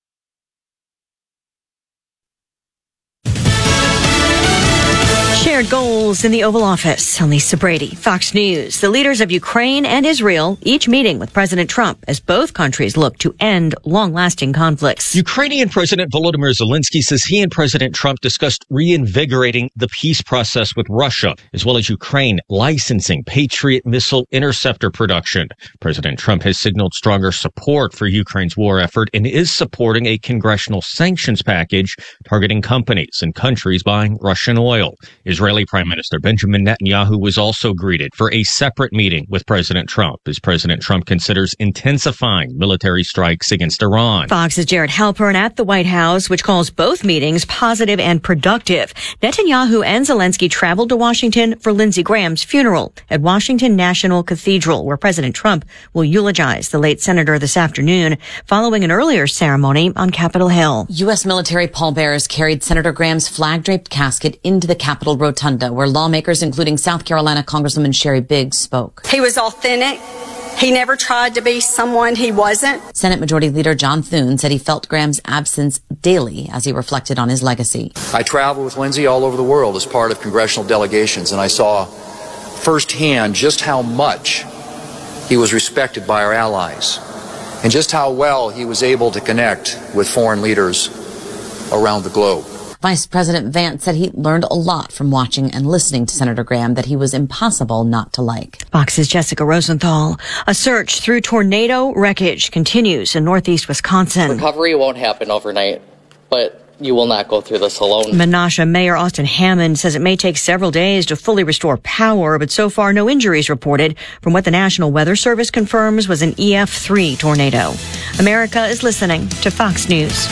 Shared goals in the Oval Office. I'm Lisa Brady, Fox News. The leaders of Ukraine and Israel each meeting with President Trump as both countries look to end long-lasting conflicts. Ukrainian President Volodymyr Zelensky says he and President Trump discussed reinvigorating the peace process with Russia, as well as Ukraine licensing Patriot missile interceptor production. President Trump has signaled stronger support for Ukraine's war effort and is supporting a congressional sanctions package targeting companies and countries buying Russian oil. Israeli Prime Minister Benjamin Netanyahu was also greeted for a separate meeting with President Trump as President Trump considers intensifying military strikes against Iran. Fox's Jared Halpern at the White House, which calls both meetings positive and productive. Netanyahu and Zelensky traveled to Washington for Lindsey Graham's funeral at Washington National Cathedral, where President Trump will eulogize the late senator this afternoon, following an earlier ceremony on Capitol Hill. U S military pallbearers carried Senator Graham's flag-draped casket into the Capitol Rotunda, where lawmakers, including South Carolina Congresswoman Sherry Biggs, spoke. He was authentic. He never tried to be someone he wasn't. Senate Majority Leader John Thune said he felt Graham's absence daily as he reflected on his legacy. I traveled with Lindsey all over the world as part of congressional delegations, and I saw firsthand just how much he was respected by our allies and just how well he was able to connect with foreign leaders around the globe. Vice President Vance said he learned a lot from watching and listening to Senator Graham that he was impossible not to like. Fox's Jessica Rosenthal. A search through tornado wreckage continues in northeast Wisconsin. Recovery won't happen overnight, but you will not go through this alone. Menasha Mayor Austin Hammond says it may take several days to fully restore power, but so far no injuries reported from what the National Weather Service confirms was an E F three tornado. America is listening to Fox News.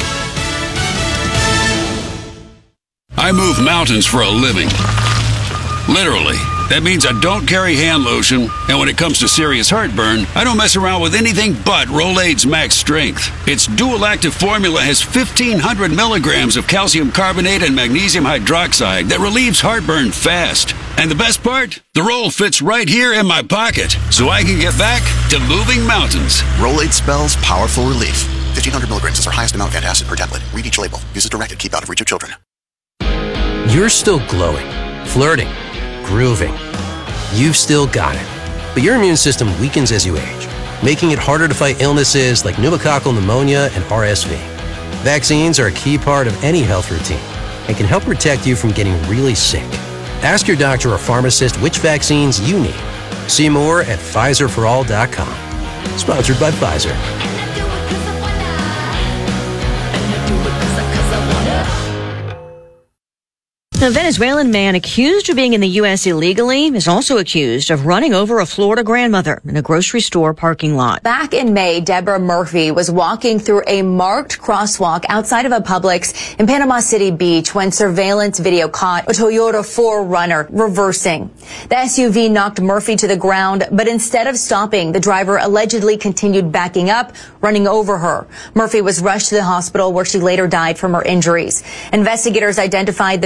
I move mountains for a living. Literally. That means I don't carry hand lotion, and when it comes to serious heartburn, I don't mess around with anything but Rolaids Max Strength. Its dual-active formula has fifteen hundred milligrams of calcium carbonate and magnesium hydroxide that relieves heartburn fast. And the best part? The roll fits right here in my pocket, so I can get back to moving mountains. Rolaids spells powerful relief. fifteen hundred milligrams is our highest amount of antacid per tablet. Read each label. Use as directed. Keep out of reach of children. You're still glowing, flirting, grooving. You've still got it. But your immune system weakens as you age, making it harder to fight illnesses like pneumococcal pneumonia and R S V. Vaccines are a key part of any health routine and can help protect you from getting really sick. Ask your doctor or pharmacist which vaccines you need. See more at Pfizer for all dot com. Sponsored by Pfizer. A Venezuelan man accused of being in the U S illegally is also accused of running over a Florida grandmother in a grocery store parking lot. Back in May, Deborah Murphy was walking through a marked crosswalk outside of a Publix in Panama City Beach when surveillance video caught a Toyota four runner reversing. The S U V knocked Murphy to the ground, but instead of stopping, the driver allegedly continued backing up, running over her. Murphy was rushed to the hospital where she later died from her injuries. Investigators identified the driver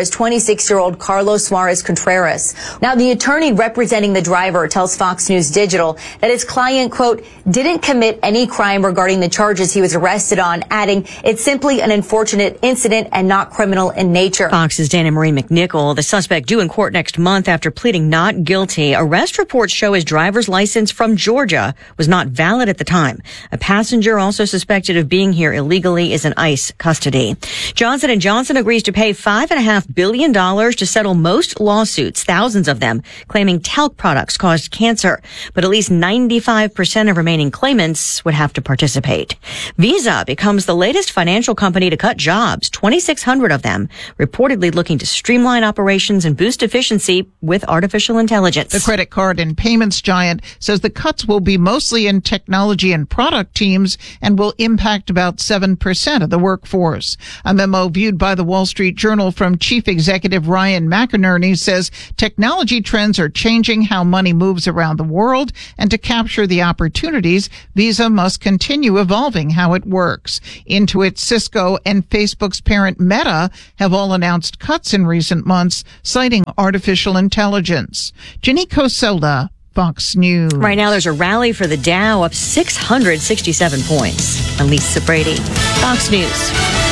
is twenty-six-year-old Carlos Suarez Contreras. Now, the attorney representing the driver tells Fox News Digital that his client, quote, didn't commit any crime regarding the charges he was arrested on, adding, it's simply an unfortunate incident and not criminal in nature. Fox's Dana Marie McNichol, the suspect due in court next month after pleading not guilty. Arrest reports show his driver's license from Georgia was not valid at the time. A passenger also suspected of being here illegally is in ICE custody. Johnson and Johnson agrees to pay five and a half billion dollars to settle most lawsuits, thousands of them, claiming talc products caused cancer. But at least ninety-five percent of remaining claimants would have to participate. Visa becomes the latest financial company to cut jobs, twenty-six hundred of them, reportedly looking to streamline operations and boost efficiency with artificial intelligence. The credit card and payments giant says the cuts will be mostly in technology and product teams and will impact about seven percent of the workforce. A memo viewed by the Wall Street Journal from Chief Executive Ryan McInerney says technology trends are changing how money moves around the world, and to capture the opportunities, Visa must continue evolving how it works. Intuit, Cisco, and Facebook's parent Meta have all announced cuts in recent months, citing artificial intelligence. Jenny Cosola, Fox News. Right now, there's a rally for the Dow up six hundred sixty-seven points. I'm Lisa Brady, Fox News.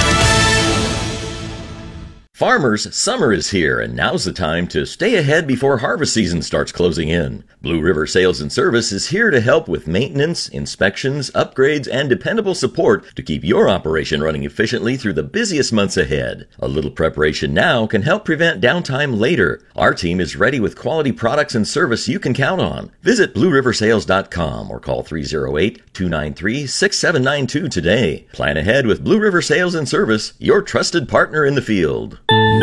Farmers, summer is here, and now's the time to stay ahead before harvest season starts closing in. Blue River Sales and Service is here to help with maintenance, inspections, upgrades, and dependable support to keep your operation running efficiently through the busiest months ahead. A little preparation now can help prevent downtime later. Our team is ready with quality products and service you can count on. Visit blue river sales dot com or call three oh eight, two nine three, six seven nine two today. Plan ahead with Blue River Sales and Service, your trusted partner in the field.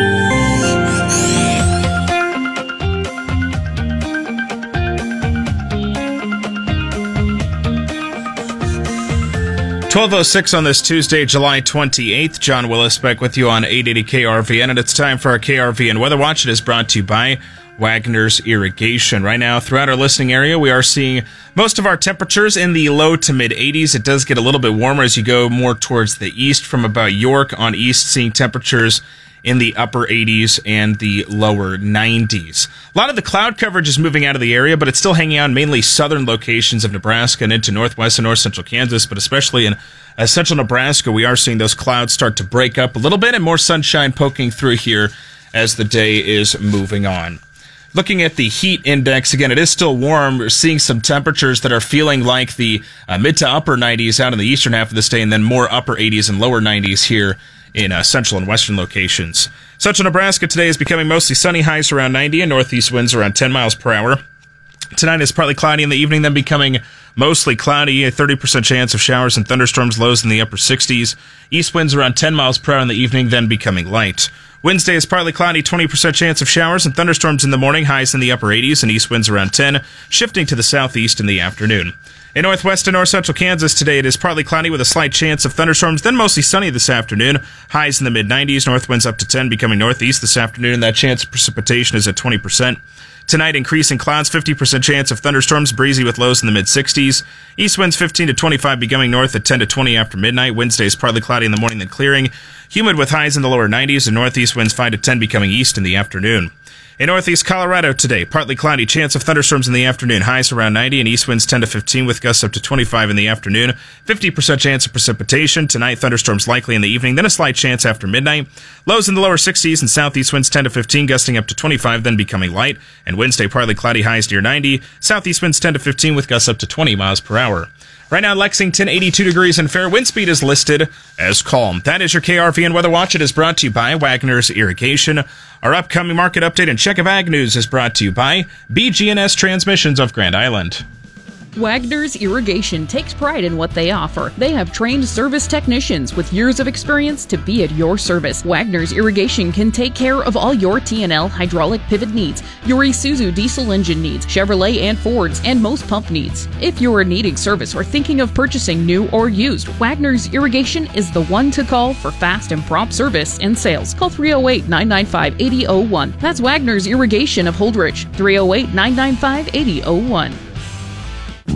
twelve oh six on this Tuesday, July twenty-eighth. John Willis back with you on eight eighty K R V N, and it's time for our K R V N Weather Watch. It is brought to you by Wagner's Irrigation. Right now, throughout our listening area, we are seeing most of our temperatures in the low to mid eighties. It does get a little bit warmer as you go more towards the east from about York on east, seeing temperatures in the upper eighties and the lower nineties. A lot of the cloud coverage is moving out of the area, but it's still hanging on mainly southern locations of Nebraska and into northwest and north central Kansas, but especially in uh, central Nebraska, we are seeing those clouds start to break up a little bit and more sunshine poking through here as the day is moving on. Looking at the heat index, again, it is still warm. We're seeing some temperatures that are feeling like the uh, mid to upper nineties out in the eastern half of the state, and then more upper eighties and lower nineties here in uh, central and western locations. Central Nebraska today is becoming mostly sunny, highs around ninety, and northeast winds around ten miles per hour. Tonight is partly cloudy in the evening, then becoming mostly cloudy, a thirty percent chance of showers and thunderstorms, lows in the upper sixties. East winds around ten miles per hour in the evening, then becoming light. Wednesday is partly cloudy, twenty percent chance of showers and thunderstorms in the morning, highs in the upper eighties, and east winds around ten, shifting to the southeast in the afternoon. In northwest and north central Kansas today, it is partly cloudy with a slight chance of thunderstorms, then mostly sunny this afternoon. Highs in the mid nineties, north winds up to ten, becoming northeast this afternoon, and that chance of precipitation is at twenty percent. Tonight, increasing clouds, fifty percent chance of thunderstorms, breezy with lows in the mid sixties. East winds fifteen to twenty-five, becoming north at ten to twenty after midnight. Wednesday is partly cloudy in the morning, then clearing. Humid with highs in the lower nineties, and northeast winds five to ten, becoming east in the afternoon. In northeast Colorado today, partly cloudy, chance of thunderstorms in the afternoon, highs around ninety, and east winds ten to fifteen with gusts up to twenty-five in the afternoon. fifty percent chance of precipitation. Tonight, thunderstorms likely in the evening, then a slight chance after midnight. Lows in the lower sixties, and southeast winds ten to fifteen, gusting up to twenty-five, then becoming light. And Wednesday, partly cloudy, highs near ninety. Southeast winds ten to fifteen with gusts up to twenty miles per hour. Right now, Lexington, eighty-two degrees and fair. Wind speed is listed as calm. That is your K R V N Weather Watch. It is brought to you by Wagner's Irrigation. Our upcoming market update and check of ag news is brought to you by B G and S Transmissions of Grand Island. Wagner's Irrigation takes pride in what they offer. They have trained service technicians with years of experience to be at your service. Wagner's Irrigation can take care of all your T and L hydraulic pivot needs, your Isuzu diesel engine needs, Chevrolet and Fords, and most pump needs. If you are needing service or thinking of purchasing new or used, Wagner's Irrigation is the one to call for fast and prompt service and sales. Call three oh eight, nine nine five, eight oh oh one. That's Wagner's Irrigation of Holdrege, three oh eight, nine nine five, eight oh oh one.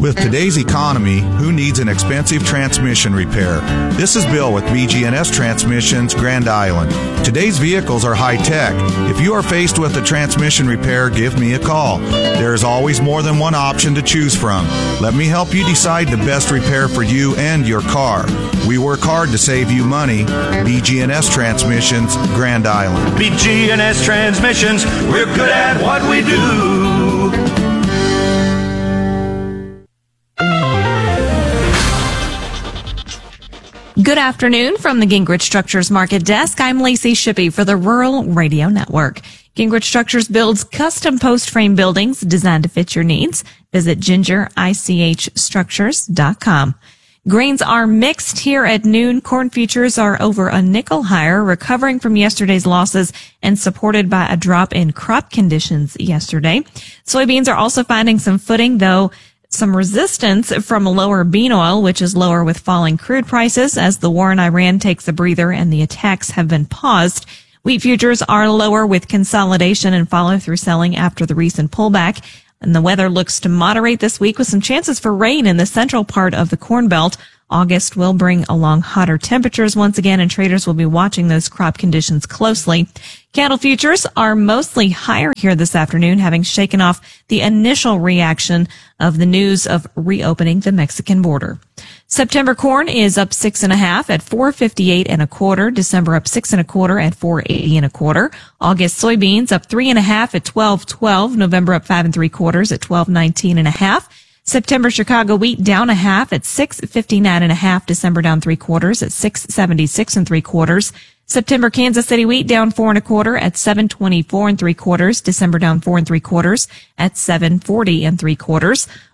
With today's economy, who needs an expensive transmission repair? This is Bill with B G N S Transmissions, Grand Island. Today's vehicles are high-tech. If you are faced with a transmission repair, give me a call. There is always more than one option to choose from. Let me help you decide the best repair for you and your car. We work hard to save you money. B G N S Transmissions, Grand Island. B G N S Transmissions, we're good at what we do. Good afternoon from the Gingrich Structures Market Desk. I'm Lacey Shippey for the Rural Radio Network. Gingrich Structures builds custom post frame buildings designed to fit your needs. Visit ginger ich structures dot com. Grains are mixed here at noon. Corn futures are over a nickel higher, recovering from yesterday's losses and supported by a drop in crop conditions yesterday. Soybeans are also finding some footing, though some resistance from lower bean oil, which is lower with falling crude prices as the war in Iran takes a breather and the attacks have been paused. Wheat futures are lower with consolidation and follow-through selling after the recent pullback. And the weather looks to moderate this week with some chances for rain in the central part of the Corn Belt. August will bring along hotter temperatures once again, and traders will be watching those crop conditions closely. Cattle futures are mostly higher here this afternoon, having shaken off the initial reaction of the news of reopening the Mexican border. September corn is up six and a half at four fifty-eight and a quarter. December up six and a quarter at four eighty and a quarter. August soybeans up three and a half at twelve twelve. November up five and three quarters at twelve nineteen and a half. September Chicago wheat down a half at six fifty-nine and a half. December down three quarters at six seventy-six and three quarters. September Kansas City wheat down four and a quarter at seven twenty-four and three quarters. December down four and three quarters at seven forty and three quarters.